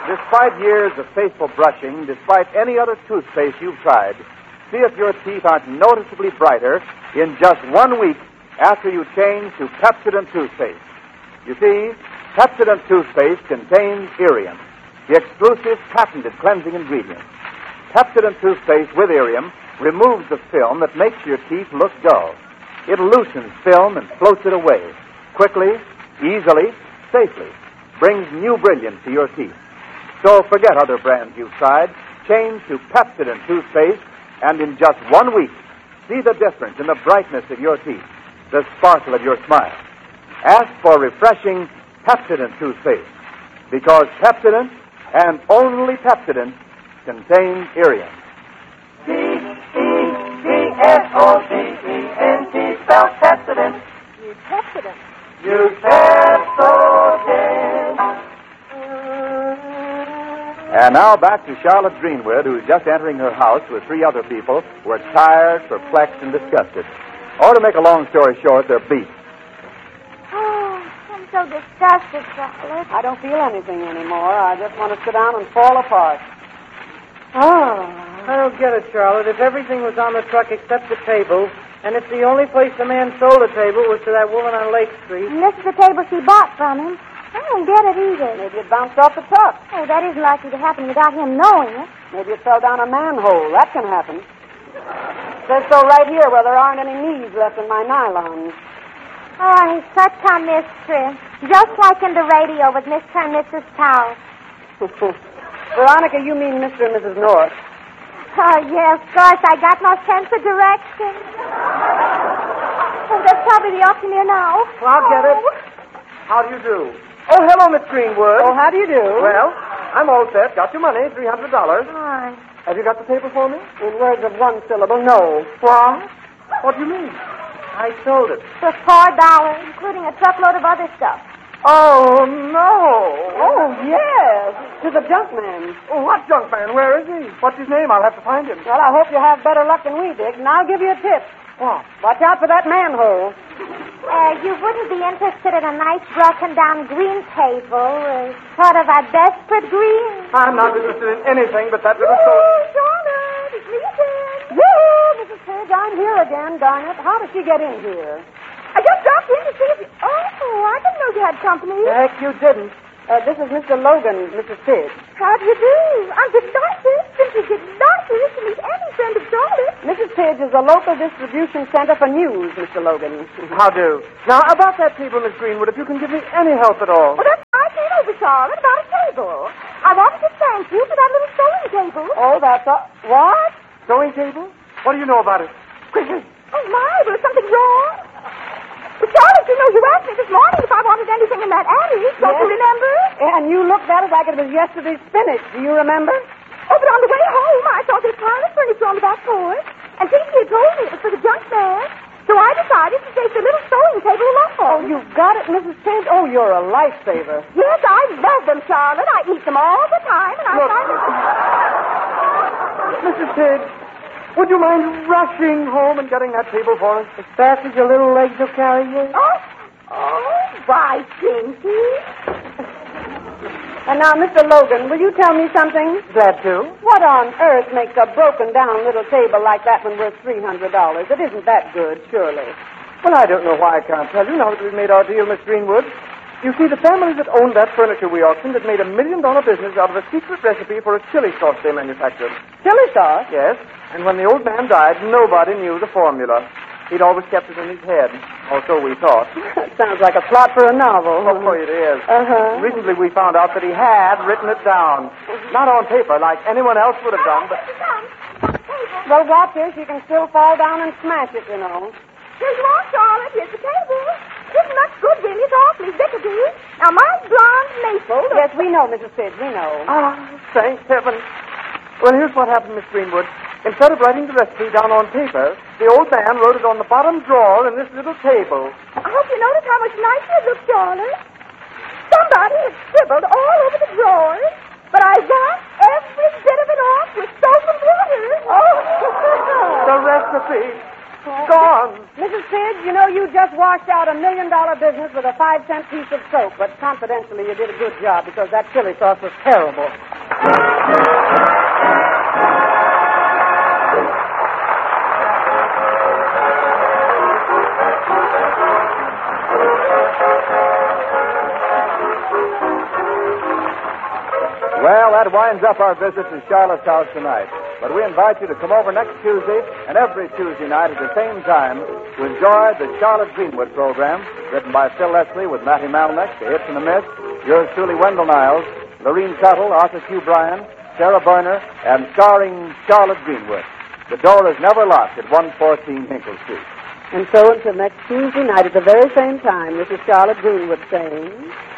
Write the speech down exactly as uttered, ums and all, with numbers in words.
Despite years of faithful brushing, despite any other toothpaste you've tried, see if your teeth aren't noticeably brighter in just one week after you change to Pepsodent toothpaste. You see, Pepsodent toothpaste contains Irium, the exclusive patented cleansing ingredient. Pepsodent toothpaste with Irium removes the film that makes your teeth look dull. It loosens film and floats it away, quickly, easily, safely, brings new brilliance to your teeth. So forget other brands you've tried. Change to Pepsodent toothpaste, and in just one week, see the difference in the brightness of your teeth, the sparkle of your smile. Ask for refreshing Pepsodent toothpaste, because Pepsodent, and only Pepsodent, contains Irium. P E P S O D E N T, spell Pepsodent. Use Pepsodent. Use Pepsodent. And now back to Charlotte Greenwood, who's just entering her house with three other people who are tired, perplexed, and disgusted. Or to make a long story short, they're beat. Oh, I'm so disgusted, Charlotte. I don't feel anything anymore. I just want to sit down and fall apart. Oh, I don't get it, Charlotte. If everything was on the truck except the table, and if the only place the man sold a table was to that woman on Lake Street. And this is the table she bought from him. I don't get it either. Maybe it bounced off the truck. Oh, that isn't likely to happen without him knowing it. Maybe it fell down a manhole. That can happen. It says so right here where there aren't any knees left in my nylons. Oh, he's such a mistress. Just like in the radio with Mister and Missus Powell. Veronica, you mean Mister and Missus North. Oh, yes, of course. I got no sense of direction. Oh, they're probably up to me now. Well, I'll get it. How do you do? Oh, hello, Miss Greenwood. Oh, how do you do? Well, I'm all set. Got your money, three hundred dollars. Hi. Have you got the table for me? In words of one syllable, no. What? What do you mean? I sold it. For four dollars, including a truckload of other stuff. Oh, no. Oh, yes. To the junk man. Oh, what junk man? Where is he? What's his name? I'll have to find him. Well, I hope you have better luck than we did, and I'll give you a tip. What? Watch out for that manhole. Uh, you wouldn't be interested in a nice broken-down green table, uh, sort of a desperate green? I'm not interested in anything but that little Oh, soul. Charlotte, it's Lisa. Woo, Missus Pidge, I'm here again, darn it. How did she get in here? I just dropped in to see if you... Oh, I didn't know you had company. Heck, you didn't. Uh, this is Mister Logan, Missus Pidge. How do you do? I'm delighted, simply delighted to meet any friend of Charlotte. Missus Pidge is a local distribution center for news, Mister Logan. How do? Now, about that table, Miss Greenwood, if you can give me any help at all. Well, that's why I came over, Charlotte, about a table. I wanted to thank you for that little sewing table. Oh, that's a... What? Sewing table? What do you know about it? Quickly. Oh, my, was something wrong? Well, Charlotte, you know, you asked me this morning if I wanted anything in that alley. Don't Yes. you remember? And you looked at it like it was yesterday's spinach. Do you remember? Oh, but on the way home, I saw this pile of furniture on the back porch. And Pinky had told me it was for the junk man. So I decided to take the little sewing table along. Oh, you've got it, Missus Pidge? Oh, you're a lifesaver. Yes, I love them, Charlotte. I eat them all the time, and I Look. find them... Missus Pidge, would you mind rushing home and getting that table for us as fast as your little legs will carry you? Oh, oh, why, Pinky? And now, Mister Logan, will you tell me something? Glad to. What on earth makes a broken-down little table like that one worth three hundred dollars? It isn't that good, surely. Well, I don't know why I can't tell you now that we've made our deal, Miss Greenwood. You see, the family that owned that furniture we auctioned had made a million-dollar business out of a secret recipe for a chili sauce they manufactured. Chili sauce? Yes, and when the old man died, nobody knew the formula. He'd always kept it in his head, or so we thought. Sounds like a plot for a novel. Oh, it is. Uh-huh. Recently we found out that he had written it down. Not on paper, like anyone else would have done, but... Well, watch this. You can still fall down and smash it, you know. Here you are, Charlotte. Here's the table. Isn't that good, really? It's awfully rickety. Now, mine's blonde maple. Yes, we know, Missus Pidge, we know. Ah, thank heaven. Well, here's what happened, Miss Greenwood. Instead of writing the recipe down on paper, the old man wrote it on the bottom drawer in this little table. I hope you notice how much nicer it looks, Charlotte. Somebody had scribbled all over the drawers, but I washed every bit of it off with soap and water. The recipe. Go on. Missus Sid, you know you just washed out a million-dollar business with a five-cent piece of soap, but confidentially you did a good job because that chili sauce was terrible. Well, that winds up our visit to Charlotte's house tonight. But we invite you to come over next Tuesday and every Tuesday night at the same time to enjoy the Charlotte Greenwood program, written by Phil Leslie with Matty Malneck, the hits and the miss, yours truly, Wendell Niles, Lorene Tuttle, Arthur Q. Bryan, Sarah Berner, and starring Charlotte Greenwood. The door is never locked at one fourteen Hinkle Street. And so until next Tuesday night at the very same time, this is Charlotte Greenwood saying...